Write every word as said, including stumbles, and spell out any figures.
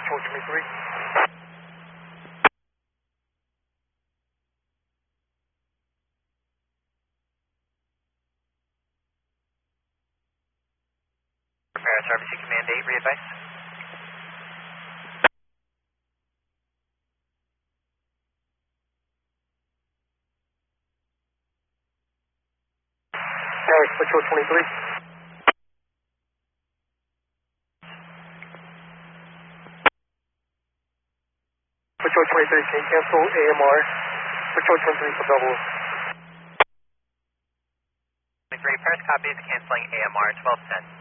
Patrol twenty-three. Paris R B C Command eight, re-advise. Paris Patrol twenty-three. Patrol twenty-three, can you cancel A M R? Patrol twenty-three for double. twenty-three, Paris copies, canceling A M R twelve ten.